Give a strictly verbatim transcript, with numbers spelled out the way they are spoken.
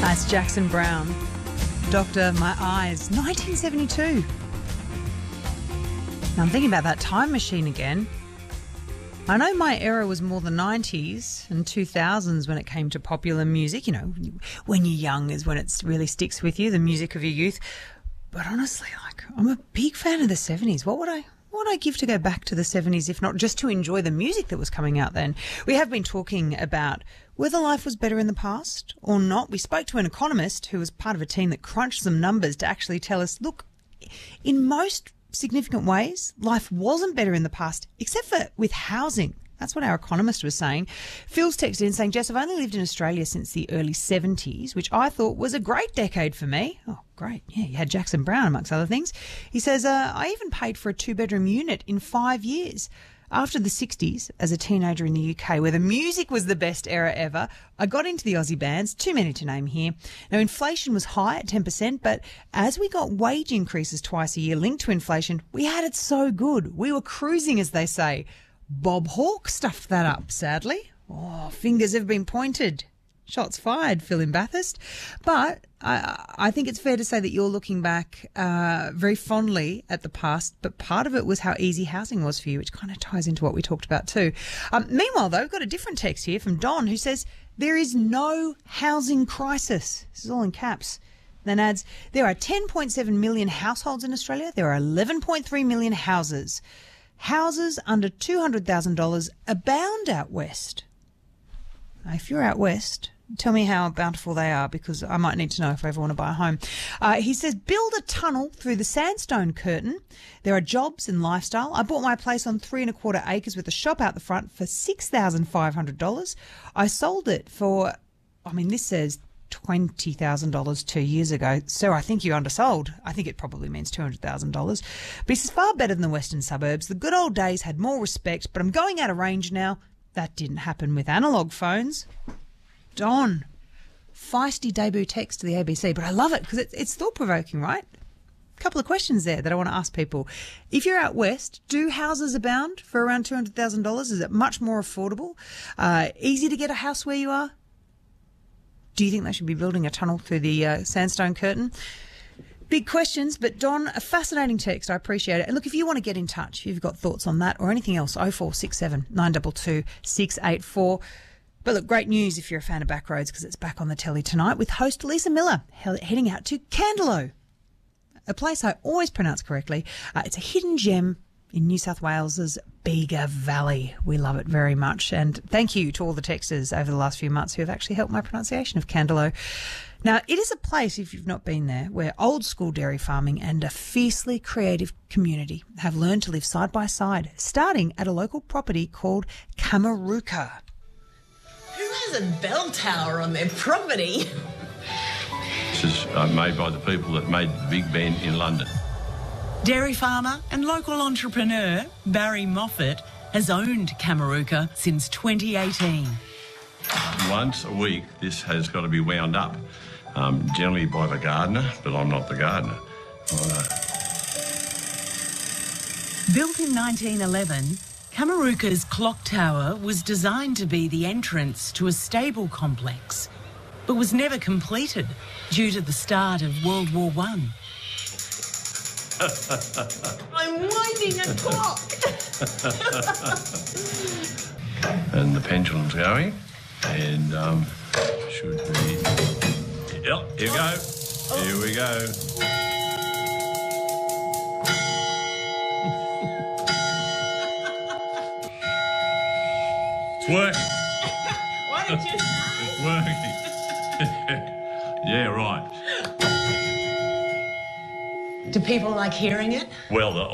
That's Jackson Browne. Doctor, My Eyes, nineteen seventy-two. Now I'm thinking about that time machine again. I know my era was more the nineties and two thousands when it came to popular music. You know, when you're young is when it really sticks with you, the music of your youth. But honestly, like, I'm a big fan of the seventies. What would I... What would I give to go back to the seventies, if not just to enjoy the music that was coming out then? We have been talking about whether life was better in the past or not. We spoke to an economist who was part of a team that crunched some numbers to actually tell us, look, in most significant ways, life wasn't better in the past, except for with housing. That's what our economist was saying. Phil's texted in saying, Jess, I've only lived in Australia since the early seventies, which I thought was a great decade for me. Oh, great. Yeah, you had Jackson Browne, amongst other things. He says, uh, I even paid for a two-bedroom unit in five years. After the sixties, as a teenager in the U K, where the music was the best era ever, I got into the Aussie bands, too many to name here. Now, inflation was high at ten percent, but as we got wage increases twice a year linked to inflation, we had it so good. We were cruising, as they say. Bob Hawke stuffed that up, sadly. Oh, fingers have been pointed. Shots fired, Phil in Bathurst. But I, I think it's fair to say that you're looking back uh, very fondly at the past, but part of it was how easy housing was for you, which kind of ties into what we talked about too. Um, meanwhile, though, we've got a different text here from Don who says, there is no housing crisis. This is all in caps. Then adds, there are ten point seven million households in Australia. There are eleven point three million houses. Houses under two hundred thousand dollars abound out west. Now, if you're out west, tell me how bountiful they are, because I might need to know if I ever want to buy a home. Uh, he says, build a tunnel through the sandstone curtain. There are jobs and lifestyle. I bought my place on three and a quarter acres with a shop out the front for six thousand five hundred dollars. I sold it for, I mean, this says twenty thousand dollars two years ago. Sir, I think you undersold. I think it probably means two hundred thousand dollars. But this is far better than the western suburbs. The good old days had more respect, but I'm going out of range now. That didn't happen with analogue phones. Don, feisty debut text to the A B C, but I love it because it's, it's thought-provoking, right? A couple of questions there that I want to ask people. If you're out west, do houses abound for around two hundred thousand dollars? Is it much more affordable? Uh, easy to get a house where you are? Do you think they should be building a tunnel through the uh, sandstone curtain? Big questions, but Don, a fascinating text. I appreciate it. And look, if you want to get in touch, if you've got thoughts on that or anything else, oh four six seven, nine two two, six eight four. But look, great news if you're a fan of Backroads, because it's back on the telly tonight with host Lisa Miller he- heading out to Candelo, a place I always pronounce correctly. Uh, it's a hidden gem in New South Wales's Bega Valley. We love it very much. And thank you to all the texters over the last few months who have actually helped my pronunciation of Candelo. Now, it is a place, if you've not been there, where old school dairy farming and a fiercely creative community have learned to live side by side, starting at a local property called Kamarooka. Who has a bell tower on their property? This is uh, made by the people that made the Big Ben in London. Dairy farmer and local entrepreneur Barry Moffat has owned Kamarooka since twenty eighteen. Once a week, this has got to be wound up, um, generally by the gardener, but I'm not the gardener. Right. Built in nineteen eleven, Kamarooka's clock tower was designed to be the entrance to a stable complex, but was never completed due to the start of World War One. I'm winding a clock. And the pendulum's going, and um, should be... Yep, here we go. Oh. Here we go. It's working. Why did you say? It's working. Yeah, right. Do people like hearing it? Well, the